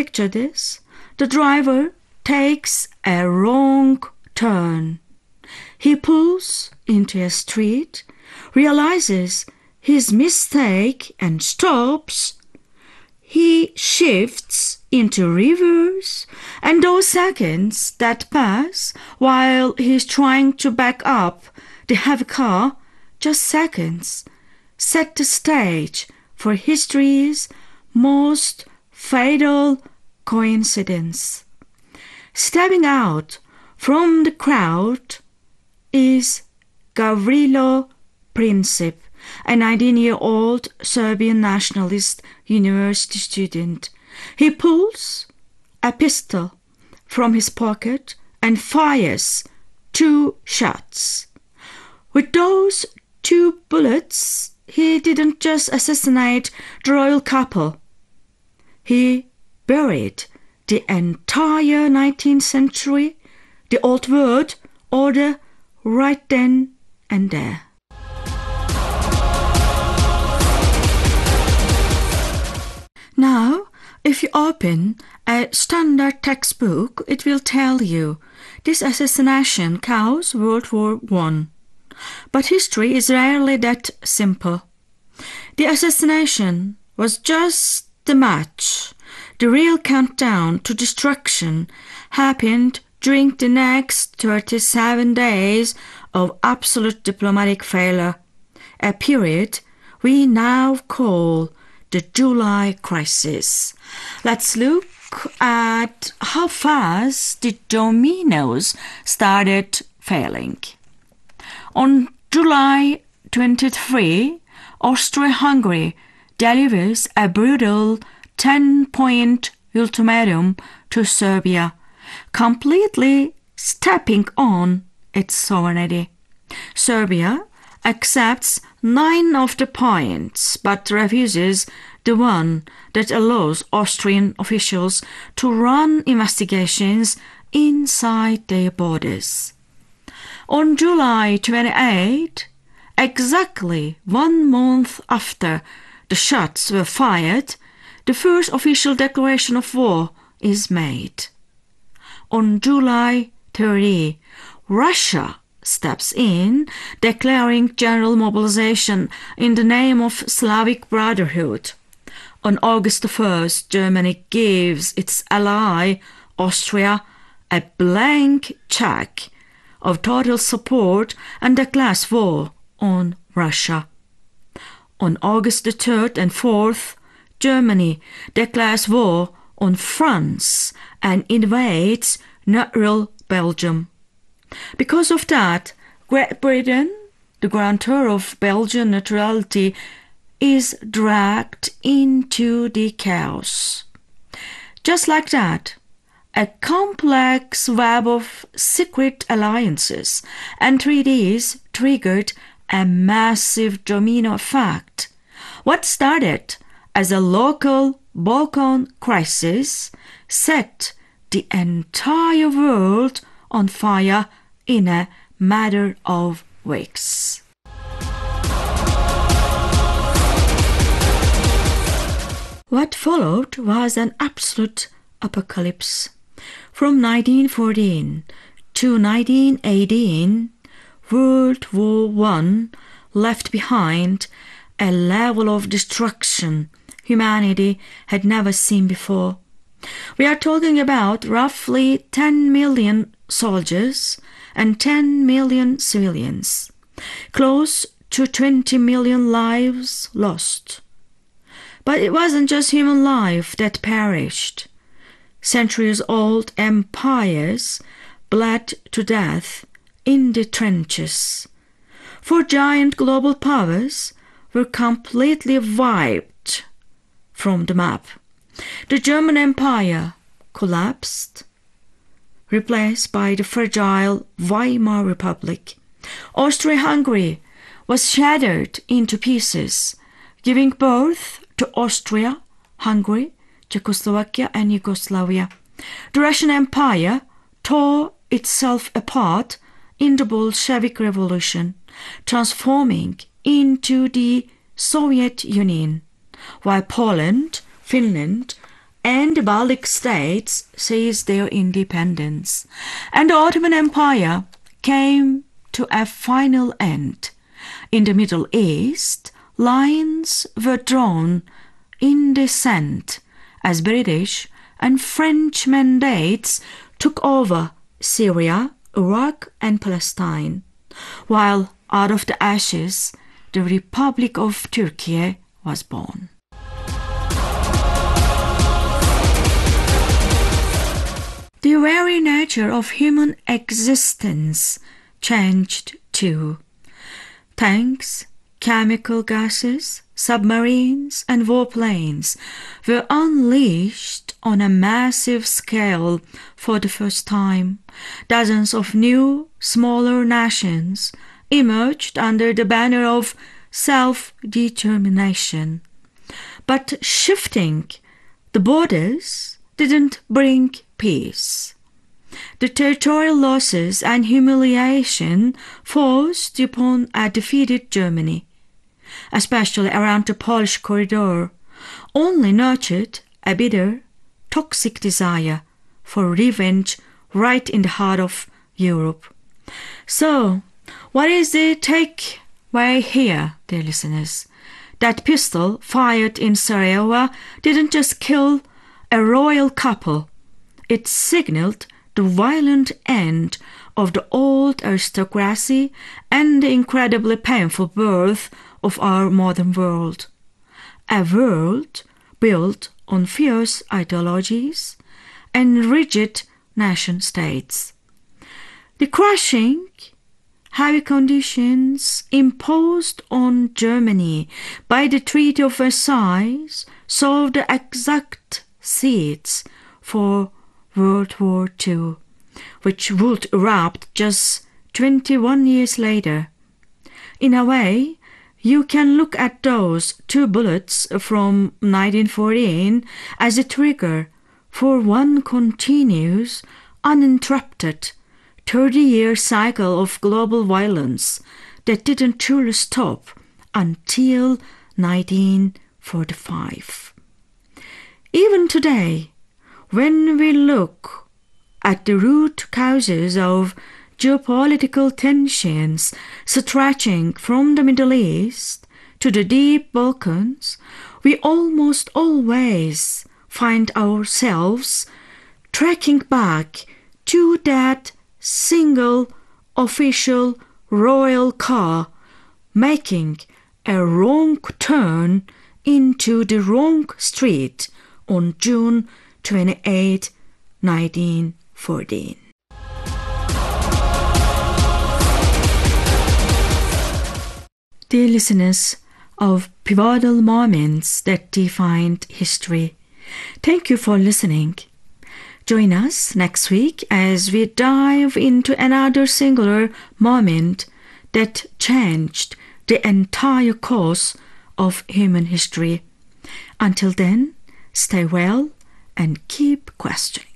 picture this. The driver takes a wrong turn. He pulls into a street, realizes his mistake and stops. He shifts into reverse, and those seconds that pass while he's trying to back up the heavy car, just seconds, set the stage for history's most fatal coincidence. Stepping out from the crowd is Gavrilo Princip, a 19-year-old Serbian nationalist university student. He pulls a pistol from his pocket and fires 2 shots. With those 2 bullets, he didn't just assassinate the royal couple. He buried the entire 19th century, the old world order, right then and there. Now, if you open a standard textbook, it will tell you this assassination caused World War I. But history is rarely that simple. The assassination was just the match. The real countdown to destruction happened during the next 37 days of absolute diplomatic failure, a period we now call the July crisis. Let's look at how fast the dominoes started failing. On July 23, Austria-Hungary delivers a brutal 10-point ultimatum to Serbia, completely stepping on its sovereignty. Serbia accepts 9 of the points, but refuses the one that allows Austrian officials to run investigations inside their borders. On July 28, exactly 1 month after the shots were fired, the first official declaration of war is made. On July 30, Russia steps in, declaring general mobilization in the name of Slavic Brotherhood. On August 1st, Germany gives its ally, Austria, a blank check of total support and declares war on Russia. On August 3rd and 4th, Germany declares war on France and invades neutral Belgium. Because of that, Great Britain, the grantor of Belgian neutrality, is dragged into the chaos. Just like that, a complex web of secret alliances and treaties triggered a massive domino effect. What started as a local Balkan crisis set the entire world on fire in a matter of weeks. What followed was an absolute apocalypse. From 1914 to 1918, World War I left behind a level of destruction humanity had never seen before. We are talking about roughly 10 million soldiers and 10 million civilians, close to 20 million lives lost. But it wasn't just human life that perished. Centuries-old empires bled to death in the trenches. 4 giant global powers were completely wiped from the map. The German Empire collapsed, replaced by the fragile Weimar Republic. Austria-Hungary was shattered into pieces, giving birth to Austria, Hungary, Czechoslovakia and Yugoslavia. The Russian Empire tore itself apart in the Bolshevik Revolution, transforming into the Soviet Union, while Poland, Finland and the Baltic states seized their independence, and the Ottoman Empire came to a final end. In the Middle East, lines were drawn in the sand as British and French mandates took over Syria, Iraq, and Palestine, while out of the ashes, the Republic of Turkey was born. The very nature of human existence changed too. Tanks, chemical gases, submarines, and warplanes were unleashed on a massive scale for the first time. Dozens of new, smaller nations emerged under the banner of self-determination. But shifting the borders didn't bring peace. The territorial losses and humiliation forced upon a defeated Germany, especially around the Polish corridor, only nurtured a bitter, toxic desire for revenge right in the heart of Europe. So, what is the takeaway here, dear listeners? That pistol fired in Sarajevo didn't just kill a royal couple. It signaled the violent end of the old aristocracy and the incredibly painful birth of our modern world. A world built on fierce ideologies and rigid nation-states. The crushing, heavy conditions imposed on Germany by the Treaty of Versailles sowed the exact seeds for World War II, which would erupt just 21 years later. In a way, you can look at those two bullets from 1914 as a trigger for one continuous, uninterrupted 30-year cycle of global violence that didn't truly stop until 1945. Even today, when we look at the root causes of geopolitical tensions stretching from the Middle East to the deep Balkans, we almost always find ourselves tracking back to that single official royal car making a wrong turn into the wrong street on June 28, 1914. Dear listeners of pivotal moments that defined history, thank you for listening. Join us next week as we dive into another singular moment that changed the entire course of human history. Until then, stay well and keep questioning.